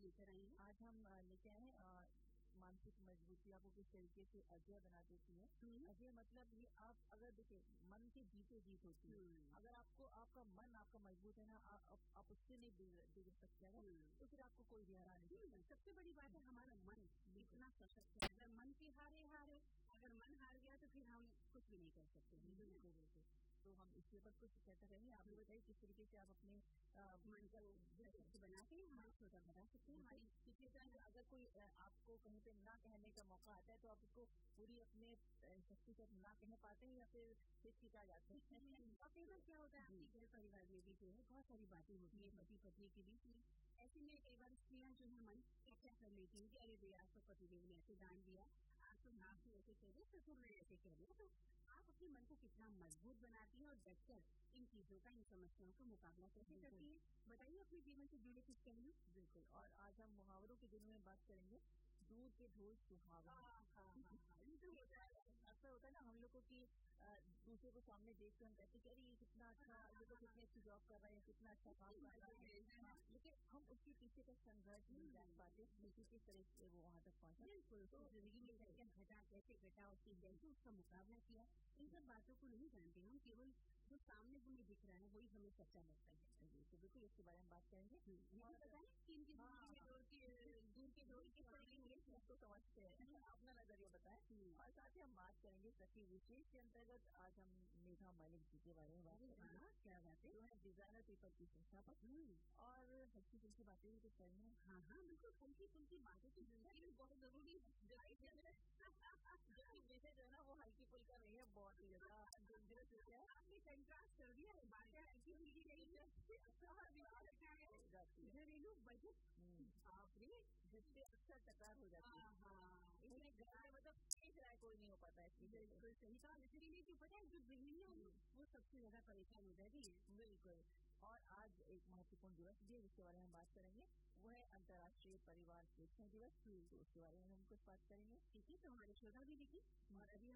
लेकर आई हैं? आज हम लेके आए हैं मानसिक मजबूती आपको किस तरीके से अजय बना देती है। अजय मतलब ये आप अगर देखिए मन की जीते जीत होती है। अगर आपको आपका मन आपका मजबूत है ना, आप उससे नहीं बिगड़ सकते हैं तो फिर आपको कोई भी हरा नहीं सकता। सबसे बड़ी बात है हमारा मन इतना सशक्त है। अगर मन की हारे अगर मन हार गया तो फिर हम कुछ भी नहीं कर सकते। बिल्कुल। तो हम इसके ऊपर कुछ कहते रहेंगे। आप बताइए किस तरीके से आप अपने मन को सशक्त बनाते हैं, हमारा छोटा बना सकते हैं। हमारी सिचुएशन अगर कोई आपको कहीं पे ना कहने का मौका आता है तो आप उसको पूरी अपने शक्ति से ना कह पाते हैं या फिर हिचकिचा जाते हैं। और कई बार क्या होता है आपके घर परिवार में भी जो है बहुत सारी बातें होती है पति पत्नी के बीच में। ऐसे में कई बार स्त्रियां जो है मन क्या कर लेती हैं कि अरे भैया आज तो पतिदेव ने ऐसे दान दिया, आज तो नाक से ऐसे कह रहे, ससुर ने ऐसे कह रहे। तो आप अपने मन को कितना मजबूत बनाती हैं और डटकर इन चीजों का, इन समस्याओं का मुकाबला कैसे करती है, बताइए अपने जीवन से जुड़े कुछ पहलू। बिल्कुल। और आज हम मुहावरों के दिनों में बात करेंगे। दूर के ढोल सुहावना। ऐसा होता है ना हम लोगों की दूसरे को सामने देख कर हम कहते हैं कि अरे ये कितना अच्छा, ये तो कितनी अच्छी जॉब कर रहा है, कितना अच्छा काम कर रहा है। लेकिन हम उसके पीछे का संघर्ष नहीं जान पाते कि किस तरह से वो वहाँ तक पहुँचा। बिल्कुल, तो जिंदगी में क्या घटा, कैसे घटा, उसकी कैसे उसका मुकाबला किया, इन सब बातों को नहीं जानते। हम केवल जो सामने हमें दिख रहा है वही हमें सच्चा लगता है। तो बिल्कुल इसके बारे में बात करेंगे। और बताएं कि इनकी दूर के दौर किस तरीके उसको समझते हैं, अपना नजरिया बताएं। और साथ ही हम बात करेंगे सखी विशेष के अंतर्गत आज हम मेघा मलिक जी के बारे में बात करेंगे। क्या बात है, जो है डिजाइनर पेपर की संस्थापक और हल्की फुल्की बातें भी कुछ करेंगे। हाँ बिल्कुल, हल्की फुल्की बातें तो जिंदगी में बहुत जरूरी है। विषय जो है ना वो हल्की फुल्का नहीं है, बहुत ही ज्यादा डेंजरस है। आपने कंट्रास्ट कर दिया है, बातें हल्की फुल्की नहीं। घरेलू बजट बाप रे, जिससे अक्सर टकरार हो जाती है। इसमें घर में मतलब ठीक राय कोई नहीं हो पाता है। बिल्कुल सही कहा। इसलिए कि पता है जो गृहिणियां हैं वो सबसे ज्यादा परेशान हो जाती है। बिल्कुल। और आज एक महत्वपूर्ण दिवस भी है जिसके बारे में हम बात करेंगे, वो है अंतर्राष्ट्रीय परिवार स्वेच्छा दिवस। तो उसके बारे में हम कुछ बात करेंगे। ठीक है, तो हमारे श्रोता भी देखिए। और अभी